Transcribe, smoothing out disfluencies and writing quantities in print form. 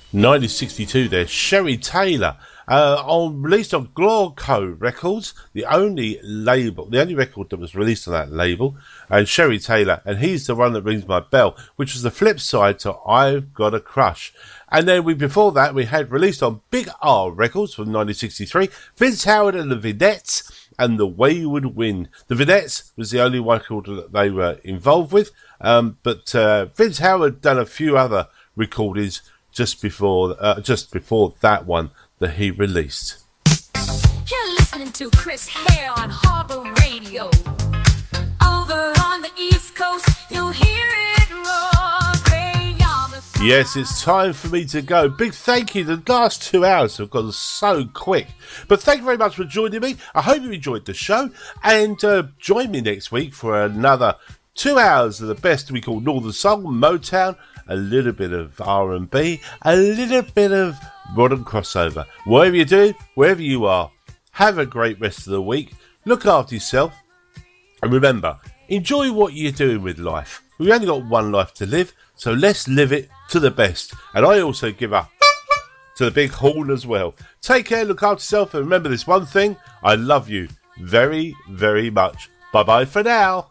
1962 there, Sherry Taylor, released on Glorco Records, the only record that was released on that label, and Sherry Taylor, and He's the One That Rings My Bell, which was the flip side to I've Got a Crush. And then before that, we had released on Big R Records from 1963, Vince Howard and the Vedettes, and The Wayward Wind. The Vedettes was the only record that they were involved with, but Vince Howard done a few other recordings just before that one that he released. You're listening to Chris Hare on Harbor Radio. Over on the East Coast, you'll hear it roar. Yes, it's time for me to go. Big thank you. The last 2 hours have gone so quick. But thank you very much for joining me. I hope you enjoyed the show. And join me next week for another 2 hours of the best we call Northern Soul, Motown, a little bit of R&B, a little bit of modern crossover. Whatever you do, wherever you are, have a great rest of the week. Look after yourself. And remember, enjoy what you're doing with life. We've only got one life to live, so let's live it to the best. And I also give up to the big horn as well. Take care, look after yourself, and remember this one thing. I love you very, very much. Bye-bye for now.